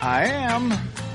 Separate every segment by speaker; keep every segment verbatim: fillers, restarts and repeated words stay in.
Speaker 1: I am.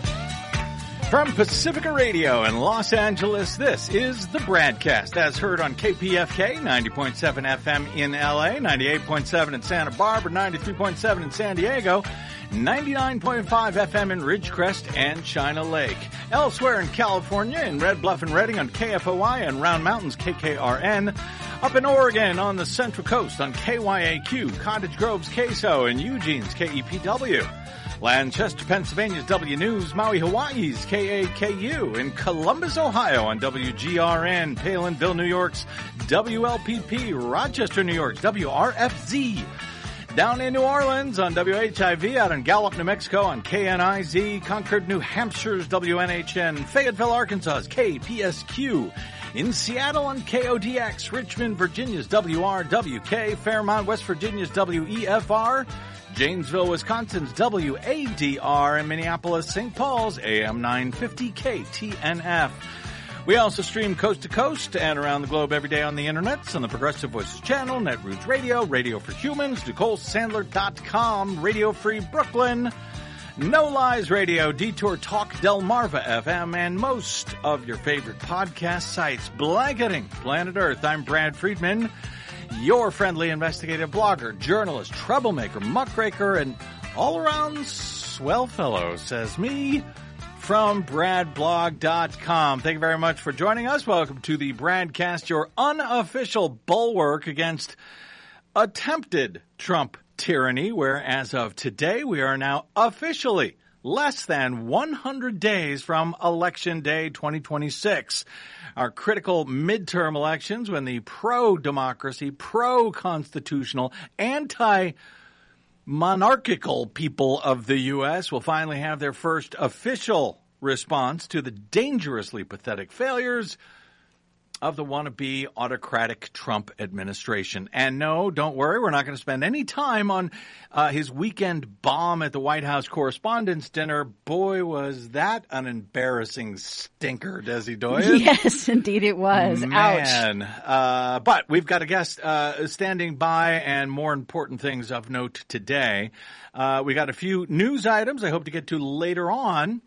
Speaker 1: From Pacifica Radio in Los Angeles, this is the BradCast, as heard on K P F K, ninety point seven F M in L A, ninety-eight point seven in Santa Barbara, ninety-three point seven in San Diego, ninety-nine point five F M in Ridgecrest and China Lake. Elsewhere in California, in Red Bluff and Redding on K F O I and Round Mountains K K R N. Up in Oregon on the Central Coast on K Y A Q, Cottage Grove's K S O, and Eugene's K E P W. Lancaster, Pennsylvania's W News, Maui, Hawaii's K A K U, in Columbus, Ohio on W G R N, Palinville, New York's W L P P, Rochester, New York's W R F Z, down in New Orleans on W H I V, out in Gallup, New Mexico on K N I Z, Concord, New Hampshire's W N H N, Fayetteville, Arkansas's K P S Q, in Seattle on K O D X, Richmond, Virginia's W R W K, Fairmont, West Virginia's W E F R, Janesville, Wisconsin's W A D R, and Minneapolis, Saint Paul's A M nine fifty K T N F. We also stream coast to coast and around the globe every day on the internets, on the Progressive Voices channel, Netroots Radio, Radio for Humans, Nicole Sandler dot com, Radio Free Brooklyn, No Lies Radio, Detour Talk, Delmarva F M, and most of your favorite podcast sites, blanketing planet Earth. I'm Brad Friedman, your friendly investigative blogger, journalist, troublemaker, muckraker, and all-around swell fellow, says me, from brad blog dot com. Thank you very much for joining us. Welcome to the BradCast, your unofficial bulwark against attempted Trump tyranny, where as of today, we are now officially less than one hundred days from Election Day twenty twenty-six. Our critical midterm elections, when the pro-democracy, pro-constitutional, anti-monarchical people of the U S will finally have their first official response to the dangerously pathetic failures of the wannabe autocratic Trump administration. And no, don't worry, we're not going to spend any time on uh, his weekend bomb at the White House Correspondents' Dinner. Boy, was that an embarrassing stinker, Desi Doyen.
Speaker 2: Yes, indeed it was.
Speaker 1: Man.
Speaker 2: Ouch.
Speaker 1: Uh, but we've got a guest uh, standing by, and more important things of note today. Uh, we got a few news items I hope to get to later on.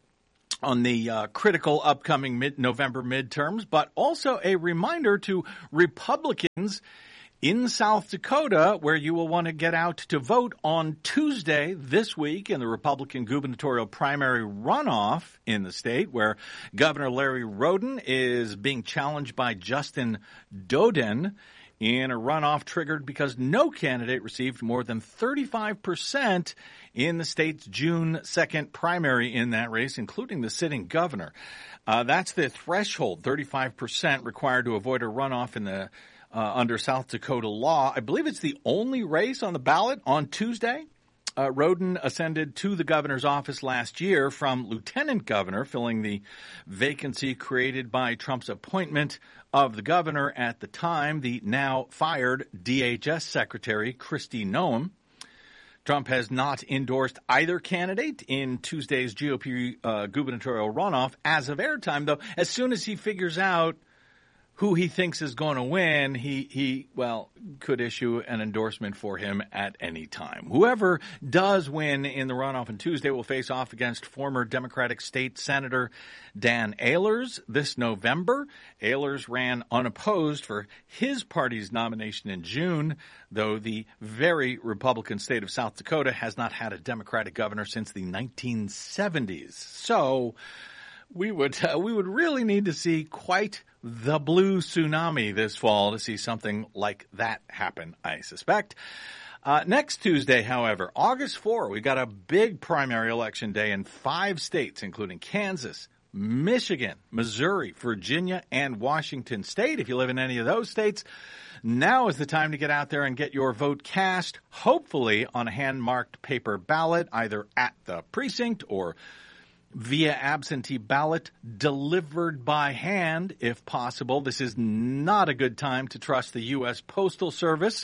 Speaker 1: on the uh, critical upcoming mid-November midterms, but also a reminder to Republicans in South Dakota, where you will want to get out to vote on Tuesday this week in the Republican gubernatorial primary runoff in the state, where Governor Larry Roden is being challenged by Justin Doden in a runoff triggered because no candidate received more than thirty-five percent in the state's June second primary in that race, including the sitting governor. Uh, that's the threshold, thirty-five percent required to avoid a runoff in the uh, under South Dakota law. I believe it's the only race on the ballot on Tuesday. Uh, Roden ascended to the governor's office last year from lieutenant governor, filling the vacancy created by Trump's appointment of the governor at the time, the now fired D H S secretary, Kristi Noem. Trump has not endorsed either candidate in Tuesday's G O P uh, gubernatorial runoff as of airtime, though. As soon as he figures out who he thinks is going to win, he, he, well, could issue an endorsement for him at any time. Whoever does win in the runoff on Tuesday will face off against former Democratic State Senator Dan Ehlers this November. Ehlers ran unopposed for his party's nomination in June, though the very Republican state of South Dakota has not had a Democratic governor since the nineteen seventies. So we would uh, we would really need to see quite the blue tsunami this fall to see something like that happen, I suspect. Uh, next Tuesday, however, August fourth, we got a big primary election day in five states, including Kansas, Michigan, Missouri, Virginia, and Washington State. If you live in any of those states, now is the time to get out there and get your vote cast, hopefully on a hand-marked paper ballot, either at the precinct or via absentee ballot delivered by hand, if possible. This is not a good time to trust the U S Postal Service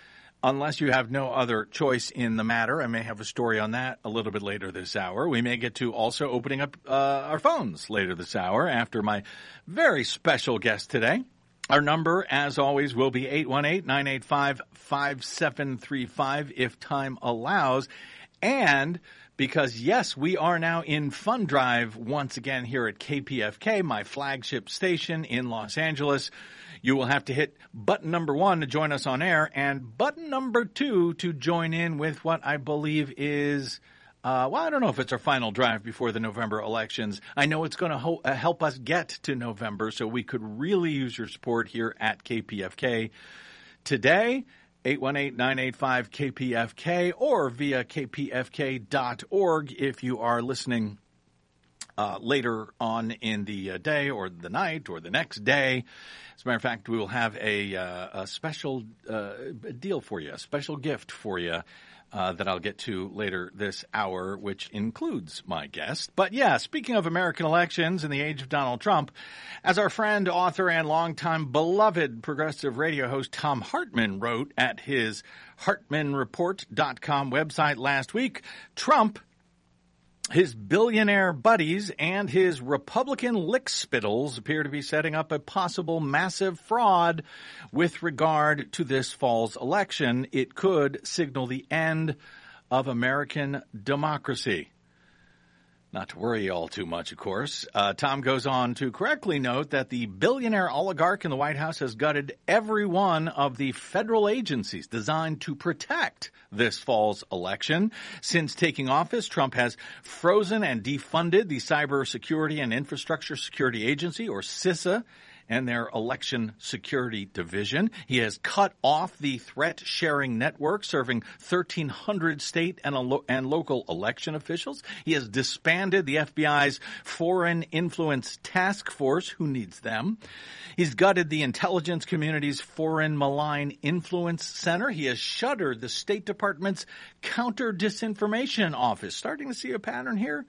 Speaker 1: unless you have no other choice in the matter. I may have a story on that a little bit later this hour. We may get to also opening up uh, our phones later this hour after my very special guest today. Our number, as always, will be eight one eight, nine eight five, five seven three five if time allows. And because, yes, we are now in Fund Drive once again here at K P F K, my flagship station in Los Angeles. You will have to hit button number one to join us on air and button number two to join in with what I believe is, uh, well, I don't know if it's our final drive before the November elections. I know it's going to ho- uh, help us get to November, so we could really use your support here at K P F K today. eight one eight, nine eight five, K P F K or via k p f k dot org if you are listening uh, later on in the uh, day or the night or the next day. As a matter of fact, we will have a, uh, a special uh, deal for you, a special gift for you uh, that I'll get to later this hour, which includes my guest. But yeah, speaking of American elections in the age of Donald Trump, as our friend, author, and longtime beloved progressive radio host Thom Hartmann wrote at his hartmann report dot com website last week, Trump, his billionaire buddies, and his Republican lickspittles appear to be setting up a possible massive fraud with regard to this fall's election. It could signal the end of American democracy. Not to worry all too much, of course. Uh, Tom goes on to correctly note that the billionaire oligarch in the White House has gutted every one of the federal agencies designed to protect this fall's election. Since taking office, Trump has frozen and defunded the Cybersecurity and Infrastructure Security Agency, or CISA, and their election security division. He has cut off the threat-sharing network serving thirteen hundred state and, lo- and local election officials. He has disbanded the F B I's Foreign Influence Task Force. Who needs them? He's gutted the intelligence community's Foreign Malign Influence Center. He has shuttered the State Department's Counter-Disinformation Office. Starting to see a pattern here?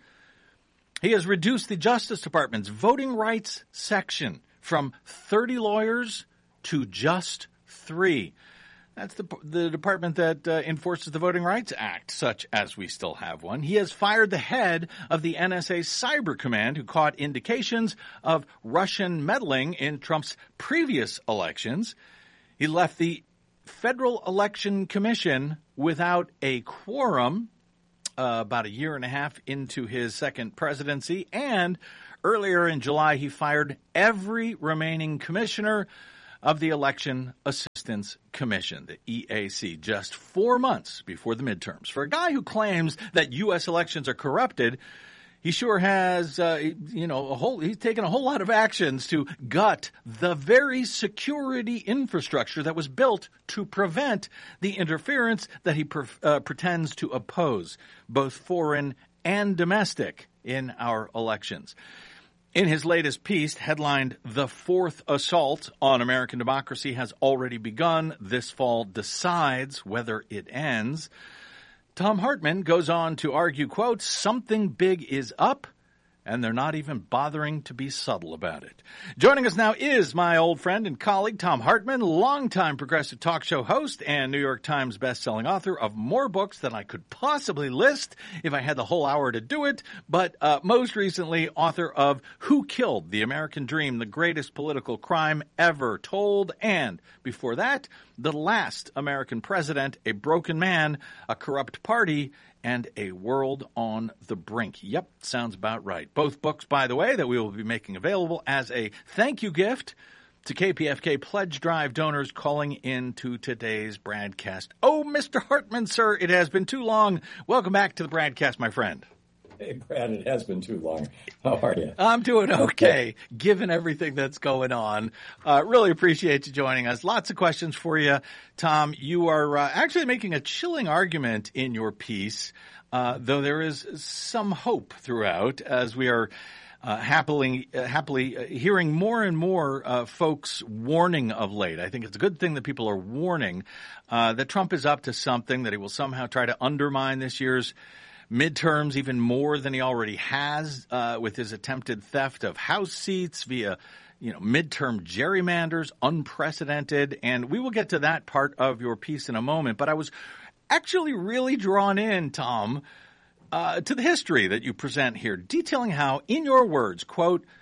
Speaker 1: He has reduced the Justice Department's Voting Rights Section from thirty lawyers to just three. That's the the department that uh, enforces the Voting Rights Act, such as we still have one. He has fired the head of the N S A Cyber Command, who caught indications of Russian meddling in Trump's previous elections. He left the Federal Election Commission without a quorum uh, about a year and a half into his second presidency, and earlier in July, he fired every remaining commissioner of the Election Assistance Commission, the E A C, just four months before the midterms. For a guy who claims that U S elections are corrupted, he sure has, uh, you know, a whole, he's taken a whole lot of actions to gut the very security infrastructure that was built to prevent the interference that he pre- uh, pretends to oppose, both foreign and domestic, in our elections. In his latest piece, headlined "The Fourth Assault on American Democracy Has Already Begun. This Fall Decides Whether It Ends," Thom Hartmann goes on to argue, quote, "Something big is up, and they're not even bothering to be subtle about it." Joining us now is my old friend and colleague, Thom Hartmann, longtime progressive talk show host and New York Times bestselling author of more books than I could possibly list if I had the whole hour to do it, but uh, most recently author of Who Killed the American Dream, the Greatest Political Crime Ever Told, and before that, The Last American President, A Broken Man, A Corrupt Party, and A World on the Brink. Yep, sounds about right. Both books, by the way, that we will be making available as a thank you gift to K P F K Pledge Drive donors calling into today's broadcast. Oh, Mister Hartmann, sir, it has been too long. Welcome back to the broadcast, my friend.
Speaker 2: Hey, Brad, it has been too long. How are you?
Speaker 1: I'm doing okay, given everything that's going on. Uh, really appreciate you joining us. Lots of questions for you, Tom. You are uh, actually making a chilling argument in your piece, uh, though there is some hope throughout as we are uh, happily uh, happily uh, hearing more and more uh, folks warning of late. I think it's a good thing that people are warning uh, that Trump is up to something, that he will somehow try to undermine this year's midterms even more than he already has uh, with his attempted theft of House seats via, you know, midterm gerrymanders, unprecedented. And we will get to that part of your piece in a moment. But I was actually really drawn in, Tom, uh, to the history that you present here, detailing how, in your words, quote,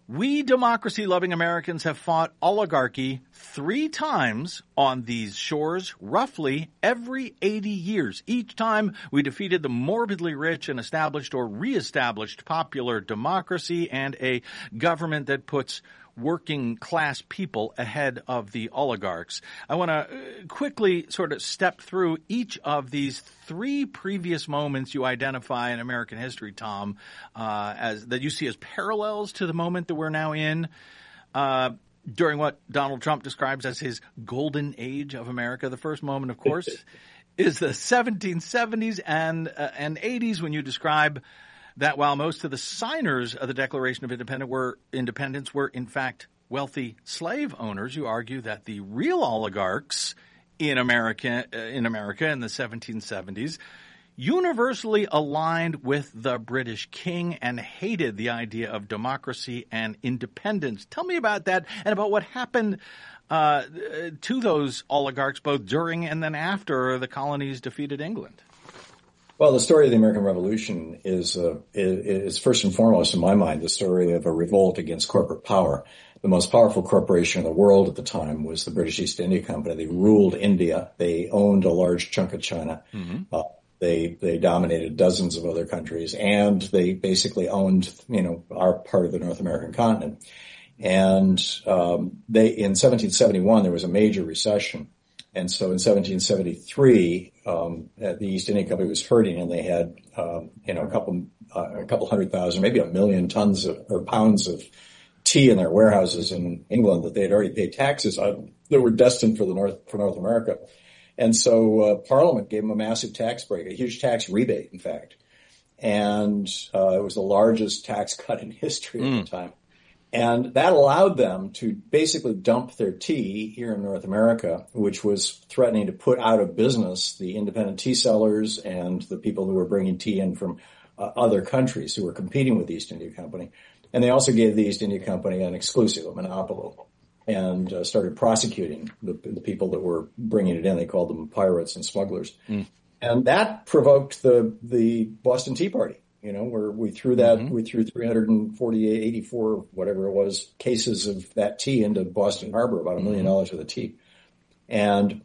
Speaker 1: We democracy-loving Americans have fought oligarchy three times on these shores, roughly every eighty years. Each time we defeated the morbidly rich and established or reestablished popular democracy and a government that puts working class people ahead of the oligarchs. I want to quickly sort of step through each of these three previous moments you identify in American history, Tom, uh, as that you see as parallels to the moment that we're now in, uh, during what Donald Trump describes as his golden age of America. The first moment, of course, is the seventeen seventies and uh, and eighties, when you describe that while most of the signers of the Declaration of Independence were, Independence were in fact wealthy slave owners, you argue that the real oligarchs in America, uh, in America in the seventeen seventies universally aligned with the British king and hated the idea of democracy and independence. Tell me about that and about what happened uh, to those oligarchs both during and then after the colonies defeated England.
Speaker 2: Well, the story of the American Revolution is, uh, is, is first and foremost, in my mind, the story of a revolt against corporate power. The most powerful corporation in the world at the time was the British East India Company. They ruled India. They owned a large chunk of China. Mm-hmm. Uh, they they dominated dozens of other countries, and they basically owned, you know, our part of the North American continent. And um, they in seventeen seventy-one there was a major recession. And so in seventeen seventy-three, um, the East India Company was hurting, and they had, um, you know, a couple, uh, a couple hundred thousand, maybe a million tons of, or pounds of tea in their warehouses in England that they had already paid taxes on that were destined for the North, for North America. And so, uh, Parliament gave them a massive tax break, a huge tax rebate, in fact. And, uh, it was the largest tax cut in history mm. at the time. And that allowed them to basically dump their tea here in North America, which was threatening to put out of business the independent tea sellers and the people who were bringing tea in from uh, other countries who were competing with the East India Company. And they also gave the East India Company an exclusive, a monopoly, and uh, started prosecuting the, the people that were bringing it in. They called them pirates and smugglers. Mm. And that provoked the, the Boston Tea Party. You know, where we threw that, mm-hmm. we threw three hundred forty-eight, eighty-four, whatever it was, cases of that tea into Boston Harbor, about a million dollars worth of tea. And,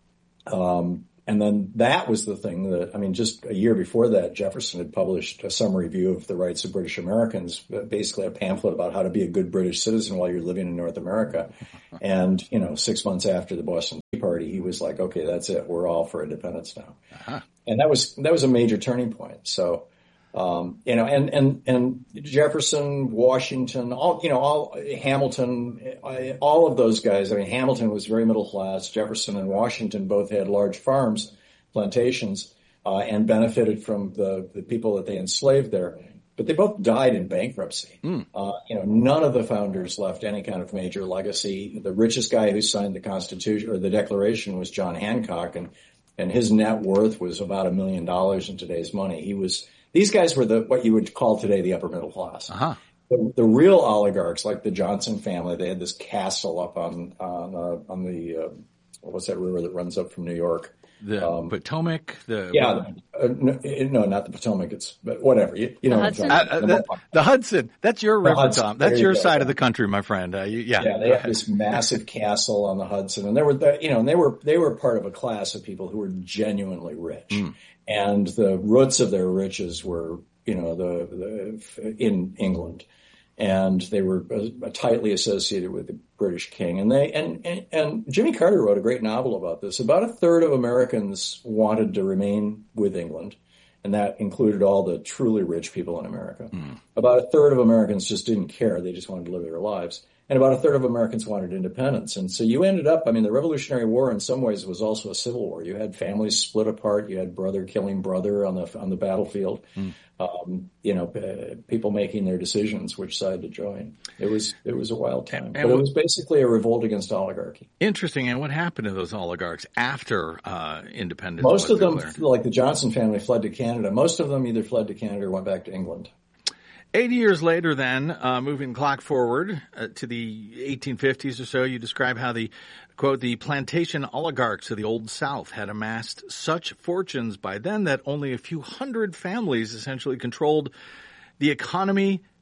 Speaker 2: um, and then that was the thing that, I mean, just a year before that, Jefferson had published a summary view of the rights of British Americans, basically a pamphlet about how to be a good British citizen while you're living in North America. And, you know, six months after the Boston Tea Party, he was like, okay, that's it. We're all for independence now. Uh-huh. And that was, that was a major turning point. So, Um, you know, and, and, and Jefferson, Washington, all, you know, all, Hamilton, all of those guys. I mean, Hamilton was very middle class. Jefferson and Washington both had large farms, plantations, uh, and benefited from the, the people that they enslaved there. But they both died in bankruptcy. Mm. Uh, you know, none of the founders left any kind of major legacy. The richest guy who signed the Constitution or the Declaration was John Hancock, and, and his net worth was about a million dollars in today's money. He was, These guys were the what you would call today the upper middle class. Uh-huh. The, the real oligarchs, like the Johnson family, they had this castle up on on, uh, on the uh, what's that river that runs up from New York?
Speaker 1: The um, Potomac. The
Speaker 2: yeah, the, uh, no, no, not the Potomac. It's but whatever. You, you know,
Speaker 1: the Hudson. Uh, uh, the, the Hudson. That's your river, Hudson. Tom. That's your go, side yeah. of the country, my friend. Uh, you, yeah,
Speaker 2: yeah. They had this massive castle on the Hudson, and they were, the, you know, and they were they were part of a class of people who were genuinely rich. Mm. And the roots of their riches were, you know, the, the in England, and they were uh, tightly associated with the British king. And they and, and and Jimmy Carter wrote a great novel about this. About a third of Americans wanted to remain with England, and that included all the truly rich people in America. Mm. About a third of Americans just didn't care; they just wanted to live their lives. And about a third of Americans wanted independence. And so you ended up, I mean, the Revolutionary War in some ways was also a civil war. You had families split apart. You had brother killing brother on the on the battlefield. Mm. Um, you know, uh, people making their decisions which side to join. It was it was a wild time. And, and but it was basically a revolt against oligarchy.
Speaker 1: Interesting. And what happened to those oligarchs after uh, independence?
Speaker 2: Most of them, declared? Like the Johnson family, fled to Canada. Most of them either fled to Canada or went back to England.
Speaker 1: Eighty years later, then, uh, moving the clock forward uh, to the eighteen fifties or so, you describe how the, quote, the plantation oligarchs of the Old South had amassed such fortunes by then that only a few hundred families essentially controlled the economy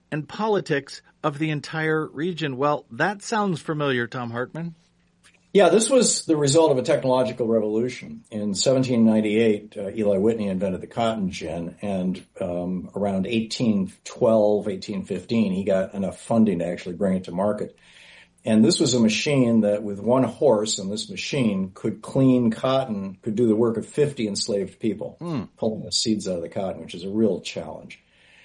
Speaker 1: and politics of the entire region. Well, that sounds familiar, Thom Hartmann.
Speaker 2: Yeah, this was the result of a technological revolution. In seventeen ninety-eight, uh, Eli Whitney invented the cotton gin, and um, around eighteen twelve, eighteen fifteen, he got enough funding to actually bring it to market. And this was a machine that, with one horse and this machine, could clean cotton, could do the work of fifty enslaved people, mm. pulling the seeds out of the cotton, which is a real challenge.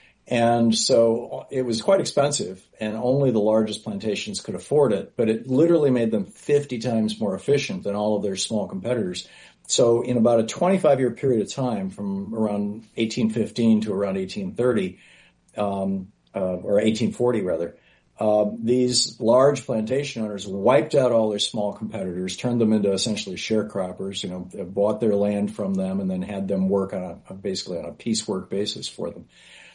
Speaker 2: And so it was quite expensive, and only the largest plantations could afford it, but it literally made them fifty times more efficient than all of their small competitors. So in about a twenty-five year period of time, from around eighteen fifteen to around eighteen thirty, um, uh, or eighteen forty rather, uh, these large plantation owners wiped out all their small competitors, turned them into essentially sharecroppers, you know, bought their land from them and then had them work on a, basically on a piecework basis for them,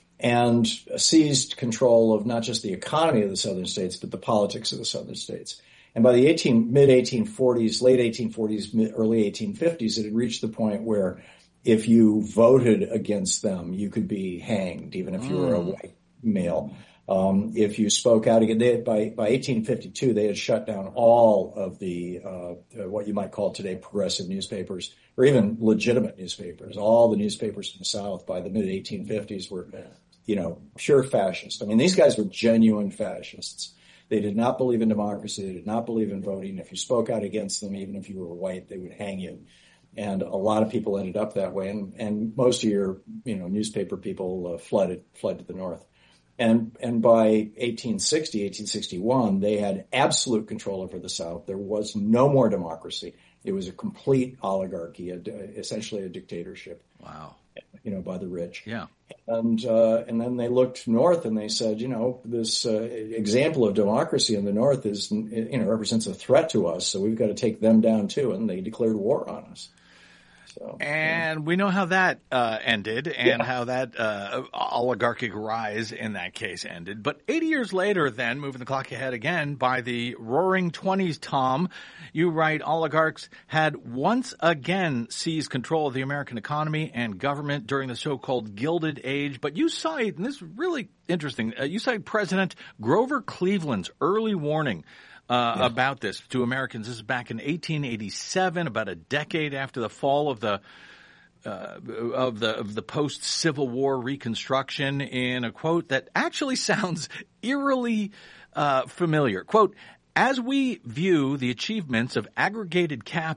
Speaker 2: and seized control of not just the economy of the southern states, but the politics of the southern states. And by the eighteen, mid eighteen forties, late eighteen forties, mid, early eighteen fifties, it had reached the point where if you voted against them, you could be hanged, even if you were a white male. Um, if you spoke out again, they had, by, by eighteen fifty-two, they had shut down all of the, uh, what you might call today progressive newspapers, or even legitimate newspapers. All the newspapers in the South by the mid eighteen fifties were, you know, pure fascist. I mean, these guys were genuine fascists. They did not believe in democracy. They did not believe in voting. If you spoke out against them, even if you were white, they would hang you. And a lot of people ended up that way. And, and most of your, you know, newspaper people uh, flooded, fled to the north. And, and by eighteen sixty, eighteen sixty-one, they had absolute control over the South. There was no more democracy. It was a complete oligarchy, a, essentially a dictatorship.
Speaker 1: Wow.
Speaker 2: You know, by the rich.
Speaker 1: Yeah.
Speaker 2: And, uh, and then they looked north and they said, you know, this, uh, example of democracy in the north is, you know, represents a threat to us. So we've got to take them down too. And they declared war on us. So,
Speaker 1: and yeah. we know how that uh, ended and
Speaker 2: yeah.
Speaker 1: how that uh, oligarchic rise in that case ended. But eighty years later, then, moving the clock ahead again, by the roaring twenties, Tom, you write, oligarchs had once again seized control of the American economy and government during the so-called Gilded Age. But you cite, and this is really interesting, uh, you cite President Grover Cleveland's early warning Uh, yeah. about this to Americans. This is back in eighteen eighty-seven, about a decade after the fall of the uh, of the of the post-Civil War Reconstruction, in a quote that actually sounds eerily uh, familiar. Quote, "As we view the achievements of aggregated capital